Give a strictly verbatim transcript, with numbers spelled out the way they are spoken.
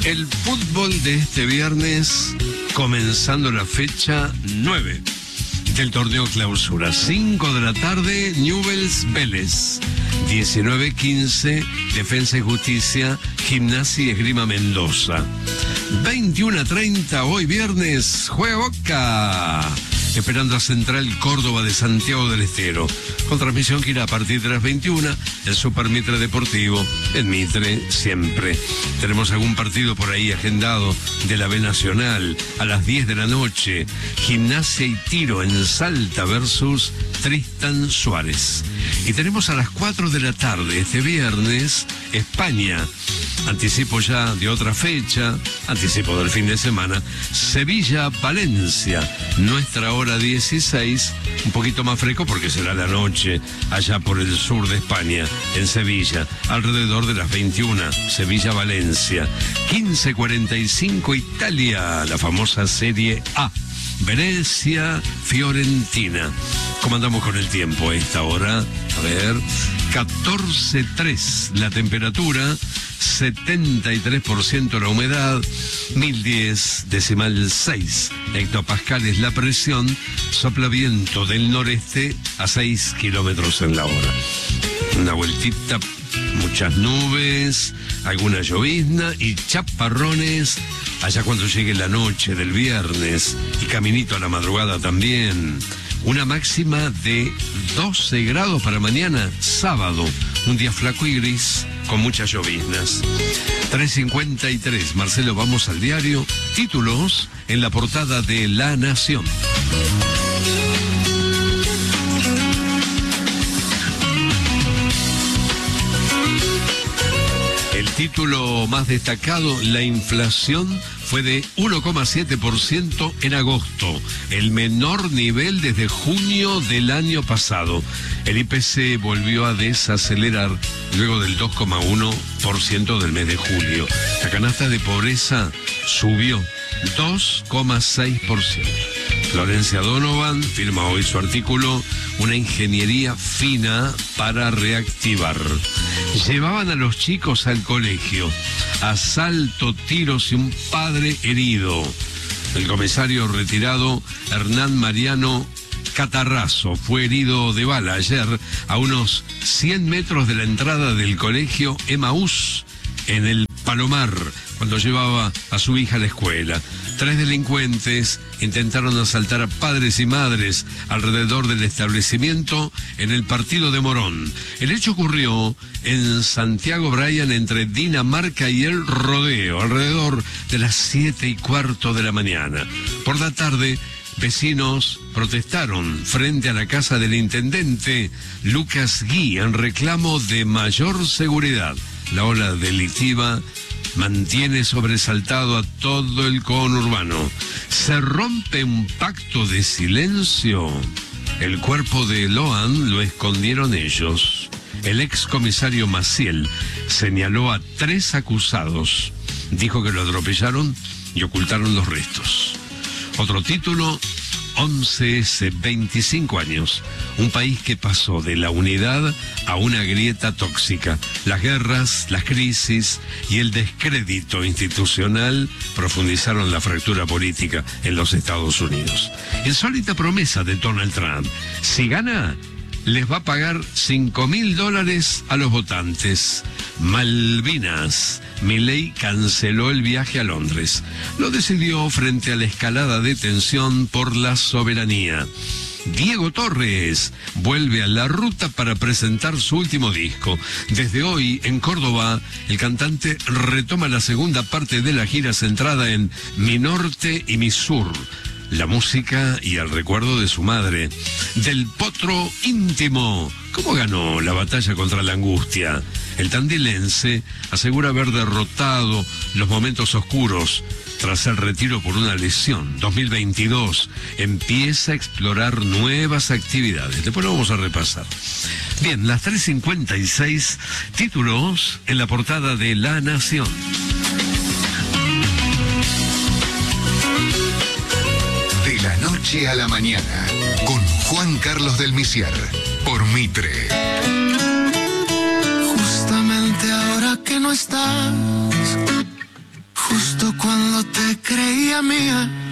El fútbol de este viernes, comenzando la fecha nueve del torneo clausura. cinco de la tarde, Newell's Vélez. diecinueve quince, Defensa y Justicia, Gimnasia y Esgrima Mendoza. veintiuno treinta, hoy viernes, juega Boca, esperando a Central Córdoba de Santiago del Estero. Con transmisión que irá a partir de las veintiuna, el Super Mitre Deportivo, el Mitre siempre. Tenemos algún partido por ahí agendado de la B Nacional a las diez de la noche. Gimnasia y Tiro en Salta versus Tristan Suárez. Y tenemos a las cuatro de la tarde, este viernes, España. Anticipo ya de otra fecha, anticipo del fin de semana, Sevilla-Valencia, nuestra hora dieciséis, un poquito más fresco porque será la noche allá por el sur de España, en Sevilla, alrededor de las veintiuna, Sevilla-Valencia. quince cuarenta y cinco, Italia, la famosa Serie A, Venecia-Fiorentina. ¿Cómo andamos con el tiempo a esta hora? A ver, catorce tres la temperatura, setenta y tres por ciento la humedad, mil diez decimal seis hectopascales la presión, sopla viento del noreste a seis kilómetros en la hora. Una vueltita, muchas nubes, alguna llovizna y chaparrones allá cuando llegue la noche del viernes y caminito a la madrugada también. Una máxima de doce grados para mañana, sábado. Un día flaco y gris, con muchas lloviznas. tres cincuenta y tres, Marcelo, vamos al diario. Títulos en la portada de La Nación. El título más destacado, la inflación fue de uno coma siete por ciento en agosto, el menor nivel desde junio del año pasado. El I P C volvió a desacelerar luego del dos coma uno por ciento del mes de julio. La canasta de pobreza subió dos coma seis por ciento. Florencia Donovan firma hoy su artículo, una ingeniería fina para reactivar. Llevaban a los chicos al colegio, asalto, tiros y un padre herido. El comisario retirado Hernán Mariano Catarrazo fue herido de bala ayer a unos cien metros de la entrada del colegio Emaús en el Palomar, cuando llevaba a su hija a la escuela. Tres delincuentes intentaron asaltar a padres y madres alrededor del establecimiento en el partido de Morón. El hecho ocurrió en Santiago Bryan, entre Dinamarca y El Rodeo, alrededor de las siete y cuarto de la mañana. Por la tarde, vecinos protestaron frente a la casa del intendente Lucas Gui en reclamo de mayor seguridad. La ola delictiva mantiene sobresaltado a todo el conurbano. Se rompe un pacto de silencio. El cuerpo de Loan lo escondieron ellos. El excomisario Maciel señaló a tres acusados. Dijo que lo atropellaron y ocultaron los restos. Otro título, once ese, veinticinco años. Un país que pasó de la unidad a una grieta tóxica. Las guerras, las crisis y el descrédito institucional profundizaron la fractura política en los Estados Unidos. Insólita promesa de Donald Trump. Si gana, les va a pagar cinco mil dólares a los votantes. Malvinas. Milei canceló el viaje a Londres. Lo decidió frente a la escalada de tensión por la soberanía. Diego Torres vuelve a la ruta para presentar su último disco. Desde hoy, en Córdoba, el cantante retoma la segunda parte de la gira centrada en Mi Norte y Mi Sur. La música y el recuerdo de su madre. Del Potro Íntimo. ¿Cómo ganó la batalla contra la angustia? El tandilense asegura haber derrotado los momentos oscuros tras el retiro por una lesión. dos mil veintidós empieza a explorar nuevas actividades. Después lo vamos a repasar. Bien, las tres cincuenta y seis, títulos en la portada de La Nación. De la noche a la mañana, con Juan Carlos del Misier, por Mitre. Justamente ahora que no estás, Cuando te creía mía.